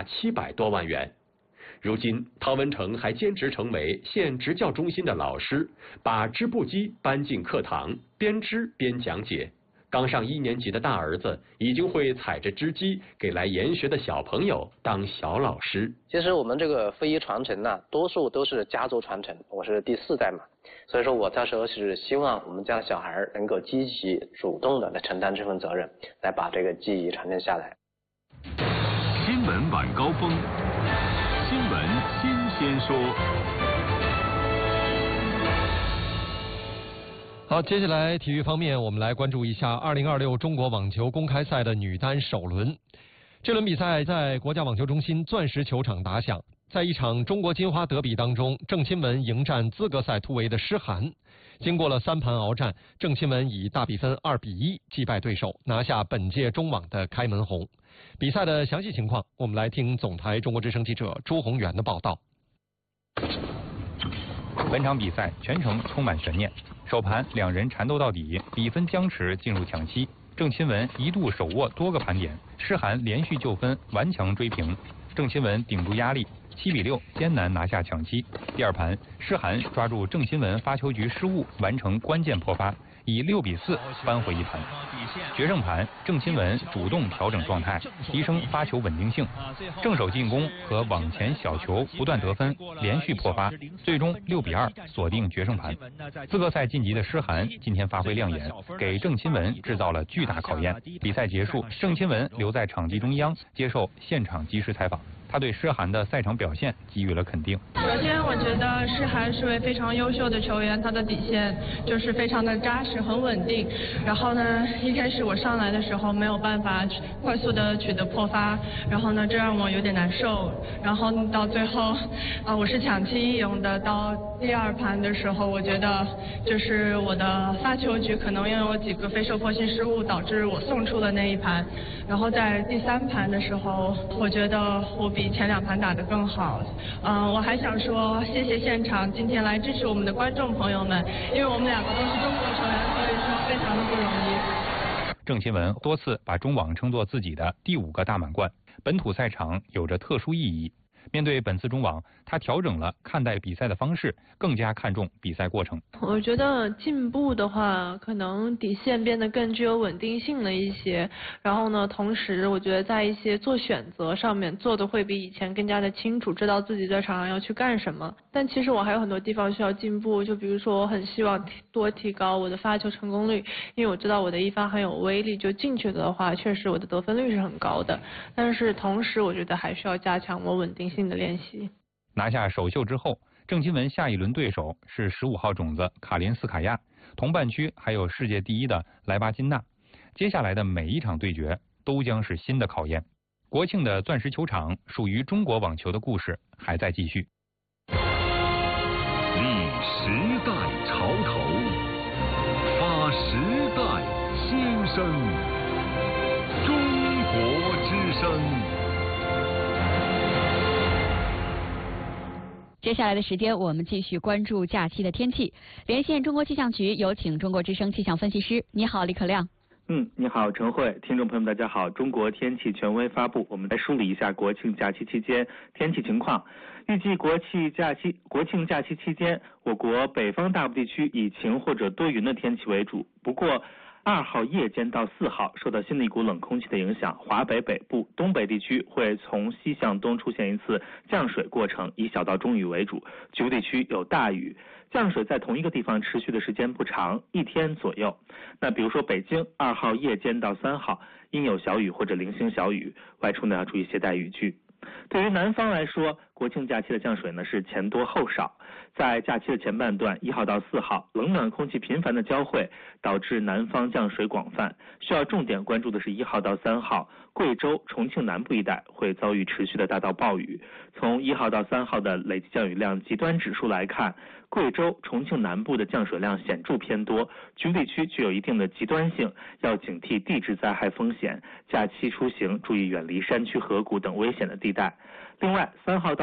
700多万元。如今，陶文成还兼职成为县职教中心的老师，把织布机搬进课堂，边织边讲解。刚上1年级的大儿子已经会踩着织机给来研学的小朋友当小老师。 其实我们这个非遗传承呢，多数都是家族传承，我是第4代嘛，所以说我到时候是希望我们家的小孩能够积极主动的来承担这份责任，来把这个技艺传承下来。 新闻晚高峰，新闻新鲜说。 好，接下来体育方面，我们来关注一下2026中国网球公开赛的女单首轮。这轮比赛在国家网球中心钻石球场打响，在一场中国金花德比当中，郑钦文迎战资格赛突围的诗涵。经过了3盘鏖战，郑钦文以大比分2-1击败对手，拿下本届中网的开门红。比赛的详细情况，我们来听总台中国之声记者朱宏元的报道。 本场比赛全程充满悬念，首盘2人缠斗到底，比分僵持进入抢七。郑钦文一度手握多个盘点，诗涵连续救分，顽强追平。郑钦文顶住压力，7-6艰难拿下抢七。第2盘，诗涵抓住郑钦文发球局失误，完成关键破发，以6-4扳回一盘。决胜盘，郑钦文主动调整状态，提升发球稳定性，正手进攻和网前小球不断得分，连续破发，最终6-2锁定决胜盘。资格赛晋级的诗涵今天发挥亮眼，给郑钦文制造了巨大考验。比赛结束，郑钦文留在场地中央接受现场即时采访。他对诗涵的赛场表现给予了肯定。 首先，我觉得诗涵是位非常优秀的球员，他的底线就是非常的扎实、很稳定。然后呢，一开始我上来的时候没有办法快速的取得破发，然后呢，这让我有点难受。然后到最后，我是抢七赢的。到第2盘的时候，我觉得就是我的发球局可能因为有几个非受迫性失误，导致我送出了那一盘。然后在第3盘的时候，我觉得我比前2盘打得更好。我还想说谢谢现场今天来支持我们的观众朋友们，因为我们2个都是中国球员，所以说非常的不容易。 郑钦文多次把中网称作自己的第5个大满贯，本土赛场有着特殊意义。面对本次中网，他调整了看待比赛的方式，更加看重比赛过程。 我觉得进步的话，可能底线变得更具有稳定性了一些。然后呢，同时我觉得在一些做选择上面做的会比以前更加的清楚，知道自己在场上要去干什么。但其实我还有很多地方需要进步，就比如说我很希望多提高我的发球成功率，因为我知道我的一发很有威力，就进去的话，确实我的得分率是很高的。但是同时我觉得还需要加强我稳定性的练习。 拿下首秀之后，郑钦文下一轮对手是15号种子卡林斯卡娅，同半区还有世界第1的莱巴金娜。接下来的每一场对决都将是新的考验。国庆的钻石球场属于中国网球的故事还在继续。 立时代潮头，发时代新生，中国之声。 接下来的时间，我们继续关注假期的天气。连线中国气象局，有请中国之声气象分析师。你好，李可亮。 你好，陈慧，听众朋友们，大家好。中国天气权威发布，我们来梳理一下国庆假期期间天气情况。预计国庆假期期间，我国北方大部地区以晴或者多云的天气为主。不过2号夜间到4号，受到新的一股冷空气的影响，华北北部、东北地区会从西向东出现一次降水过程，以小到中雨为主，局部地区有大雨。降水在同一个地方持续的时间不长，1天左右。那比如说北京2号夜间到3号，应有小雨或者零星小雨，外出呢要注意携带雨具。对于南方来说，国庆假期的降水呢是前多后少。在假期的前半段，1号到4号，冷暖空气频繁的交汇，导致南方降水广泛。需要重点关注的是1号到3号，贵州、重庆南部一带会遭遇持续的大到暴雨。从1号到3号的累计降雨量极端指数来看，贵州、重庆南部的降水量显著偏多，局部地区具有一定的极端性，要警惕地质灾害风险。假期出行注意远离山区、河谷等危险的地带。另外，3号到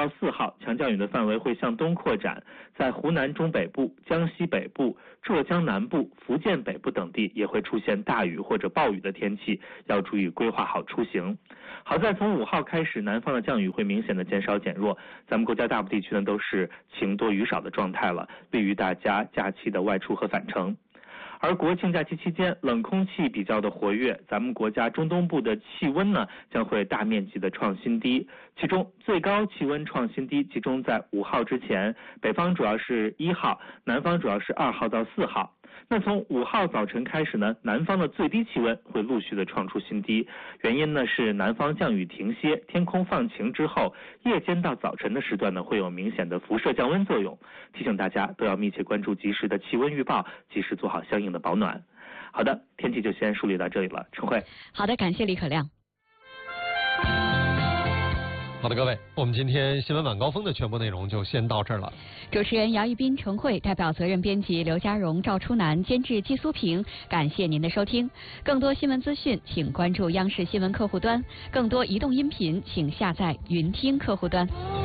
到4号，强降雨的范围会向东扩展，在湖南中北部、江西北部、浙江南部、福建北部等地也会出现大雨或者暴雨的天气，要注意规划好出行。好在从5号开始，南方的降雨会明显的减少减弱，咱们国家大部地区呢都是晴多雨少的状态了，利于大家假期的外出和返程。而国庆假期期间，冷空气比较的活跃，咱们国家中东部的气温呢将会大面积的创新低，其中最高气温创新低集中在5号之前，北方主要是1号，南方主要是2号到4号。那从5号早晨开始呢，南方的最低气温会陆续的创出新低，原因呢是南方降雨停歇，天空放晴之后，夜间到早晨的时段呢会有明显的辐射降温作用，提醒大家都要密切关注及时的气温预报，及时做好相应的保暖。好的，天气就先梳理到这里了，陈慧。 好的，感谢李可亮。 好的，各位，我们今天新闻晚高峰的全部内容就先到这儿了。 主持人姚一斌、程慧，代表责任编辑刘家荣、赵初南，监制季苏平。感谢您的收听。更多新闻资讯，请关注央视新闻客户端；更多移动音频，请下载云听客户端。